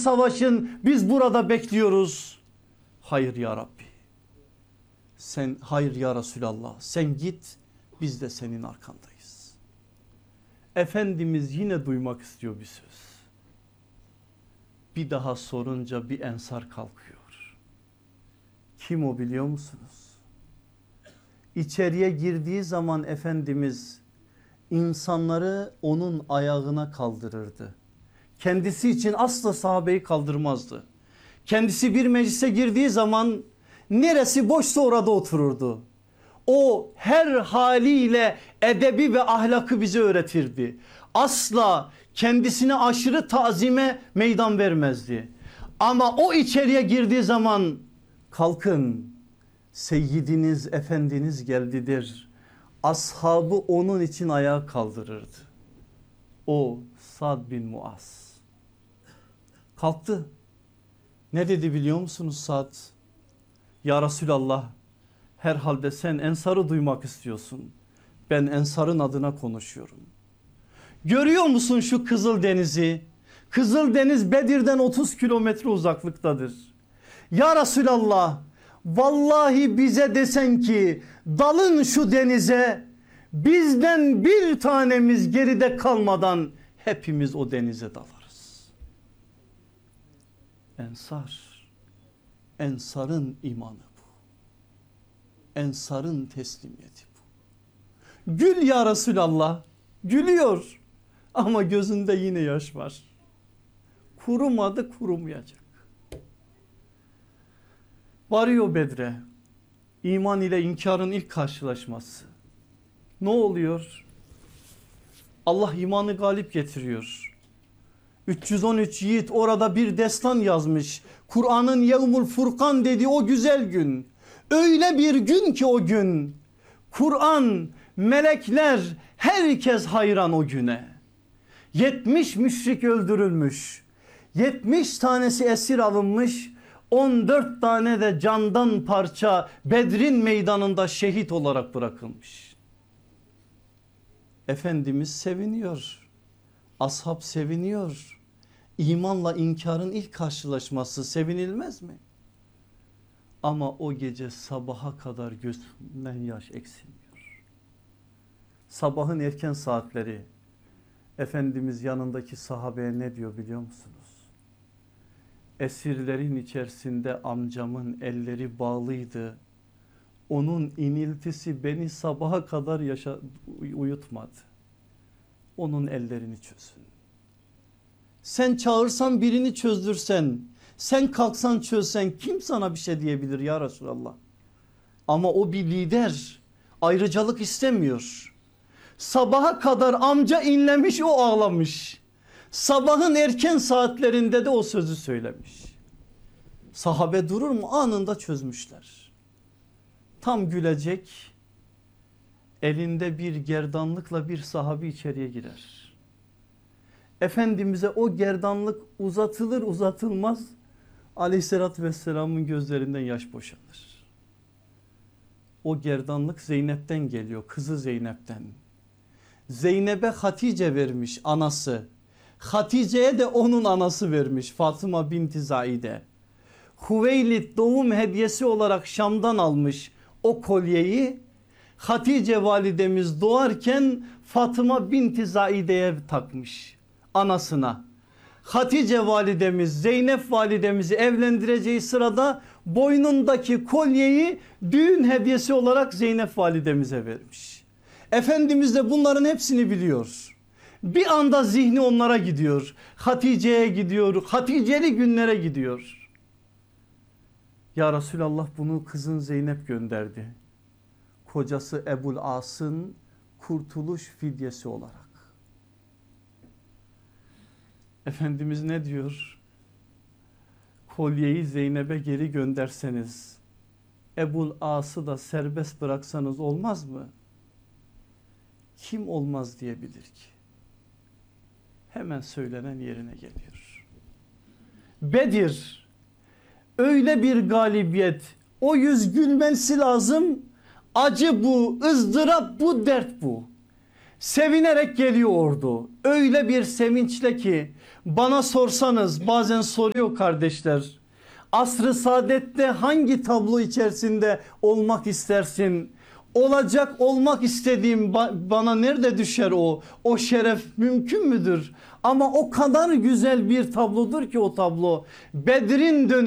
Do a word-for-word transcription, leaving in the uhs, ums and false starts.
savaşın, biz burada bekliyoruz. Hayır ya Rabbi. Sen, hayır ya Resulallah, sen git, biz de senin arkandayız. Efendimiz yine duymak istiyor bir söz. Bir daha sorunca bir ensar kalkıyor. Kim o biliyor musunuz? İçeriye girdiği zaman Efendimiz insanları onun ayağına kaldırırdı. Kendisi için asla sahabeyi kaldırmazdı. Kendisi bir meclise girdiği zaman neresi boşsa orada otururdu. O her haliyle edebi ve ahlakı bize öğretirdi. Asla kendisine aşırı tazime meydan vermezdi. Ama o içeriye girdiği zaman kalkın, Seyyidiniz Efendiniz geldi der. Ashabı onun için ayağa kaldırırdı. O Sad bin Muaz kalktı. Ne dedi biliyor musunuz Sad? Ya Resulallah, herhalde sen Ensar'ı duymak istiyorsun. Ben Ensar'ın adına konuşuyorum. Görüyor musun şu Kızıldeniz'i? Kızıldeniz Bedir'den otuz kilometre uzaklıktadır. Ya Resulallah, vallahi bize desen ki dalın şu denize, bizden bir tanemiz geride kalmadan hepimiz o denize dalarız. Ensar, Ensar'ın imanı bu. Ensar'ın teslimiyeti bu. Gül ya Resulallah, gülüyor ama gözünde yine yaş var. Kurumadı, kurumayacak. Varıyor Bedre, iman ile inkarın ilk karşılaşması. Ne oluyor? Allah imanı galip getiriyor. üç yüz on üç yiğit orada bir destan yazmış. Kur'an'ın Yevmul Furkan dediği o güzel gün. Öyle bir gün ki o gün. Kur'an, melekler, herkes hayran o güne. yetmiş müşrik öldürülmüş. yetmiş tanesi esir alınmış. on dört tane de candan parça Bedrin meydanında şehit olarak bırakılmış. Efendimiz seviniyor. Ashab seviniyor. İmanla inkarın ilk karşılaşması sevinilmez mi? Ama o gece sabaha kadar gözünden yaş eksilmiyor. Sabahın erken saatleri Efendimiz yanındaki sahabeye ne diyor biliyor musunuz? Esirlerin içerisinde amcamın elleri bağlıydı. Onun iniltisi beni sabaha kadar yaşa, uyutmadı. Onun ellerini çözün. Sen çağırsan birini çözdürsen, sen kalksan çözsen kim sana bir şey diyebilir ya Resulallah? Ama o bir lider, ayrıcalık istemiyor. Sabaha kadar amca inlemiş, o ağlamış. Sabahın erken saatlerinde de o sözü söylemiş. Sahabe durur mu? Anında çözmüşler. Tam gülecek, elinde bir gerdanlıkla bir sahabi içeriye girer. Efendimiz'e o gerdanlık uzatılır uzatılmaz aleyhissalatü vesselamın gözlerinden yaş boşalır. O gerdanlık Zeynep'ten geliyor, kızı Zeynep'ten. Zeynep'e Hatice vermiş anası. Hatice'ye de onun anası vermiş, Fatıma binti Zaide. Hüveylid doğum hediyesi olarak Şam'dan almış o kolyeyi. Hatice validemiz doğarken Fatıma binti Zaide'ye takmış, anasına. Hatice validemiz Zeynep validemizi evlendireceği sırada boynundaki kolyeyi düğün hediyesi olarak Zeynep validemize vermiş. Efendimiz de bunların hepsini biliyor. Bir anda zihni onlara gidiyor. Hatice'ye gidiyor. Hatice'li günlere gidiyor. Ya Resulallah bunu kızın Zeynep gönderdi. Kocası Ebul As'ın kurtuluş fidyesi olarak. Efendimiz ne diyor? Kolyeyi Zeynep'e geri gönderseniz, Ebul As'ı da serbest bıraksanız olmaz mı? Kim olmaz diyebilir ki? Hemen söylenen yerine geliyor. Bedir öyle bir galibiyet, o yüz gülmesi lazım. Acı bu, ızdırap bu, dert bu. Sevinerek geliyordu. Öyle bir sevinçle ki bana sorsanız, bazen soruyor kardeşler. Asr-ı saadette hangi tablo içerisinde olmak istersin? Olacak olmak istediğim bana nerede düşer o? O şeref mümkün müdür? Ama o kadar güzel bir tablodur ki o tablo. Bedrin dönemi